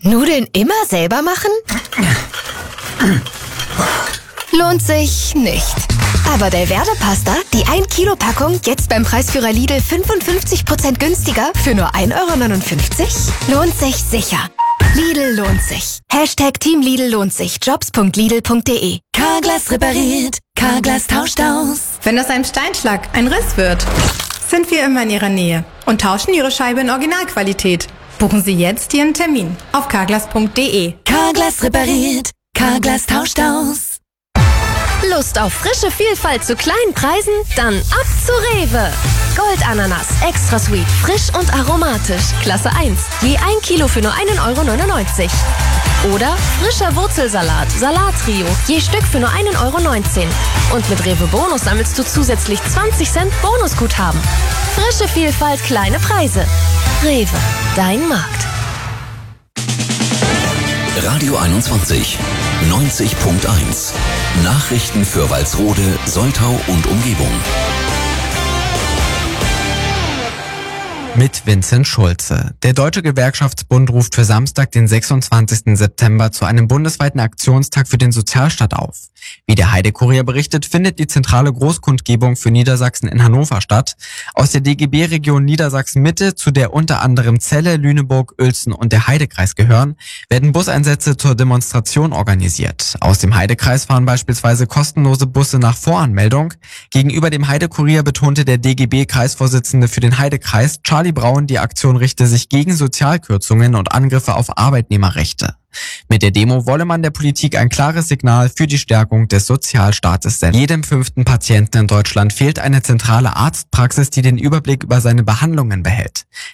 Nudeln immer selber machen? Lohnt sich nicht. Aber Delverde-Pasta, die 1-Kilo-Packung, jetzt beim Preisführer Lidl 55% günstiger für nur 1,59 €? Lohnt sich sicher. Lidl lohnt sich. Hashtag Team Lidl lohnt sich. Jobs.lidl.de. Carglass repariert. Carglass tauscht aus. Wenn aus einem Steinschlag ein Riss wird, sind wir immer in Ihrer Nähe und tauschen Ihre Scheibe in Originalqualität. Buchen Sie jetzt Ihren Termin auf carglass.de. Carglass repariert. Carglass tauscht aus. Lust auf frische Vielfalt zu kleinen Preisen? Dann ab zu Rewe. Goldananas, extra sweet, frisch und aromatisch. Klasse 1, je 1 Kilo für nur 1,99 €. Oder frischer Wurzelsalat, Salattrio, je Stück für nur 1,19 €. Und mit Rewe Bonus sammelst du zusätzlich 20 Cent Bonusguthaben. Frische Vielfalt, kleine Preise. Rewe, dein Markt. Radio 21, 90.1. Nachrichten für Walsrode, Soltau und Umgebung. Mit Vincent Schulze. Der Deutsche Gewerkschaftsbund ruft für Samstag, den 26. September, zu einem bundesweiten Aktionstag für den Sozialstaat auf. Wie der Heide-Kurier berichtet, findet die zentrale Großkundgebung für Niedersachsen in Hannover statt. Aus der DGB-Region Niedersachsen-Mitte, zu der unter anderem Celle, Lüneburg, Uelzen und der Heidekreis gehören, werden Buseinsätze zur Demonstration organisiert. Aus dem Heidekreis fahren beispielsweise kostenlose Busse nach Voranmeldung. Gegenüber dem Heide-Kurier betonte der DGB-Kreisvorsitzende für den Heidekreis, Charlie Braun, die Aktion richte sich gegen Sozialkürzungen und Angriffe auf Arbeitnehmerrechte. Mit der Demo wolle man der Politik ein klares Signal für die Stärkung des Sozialstaates senden. Jedem 5. Patienten in Deutschland fehlt eine zentrale Arztpraxis, die den Überblick über seine Behandlungen behält.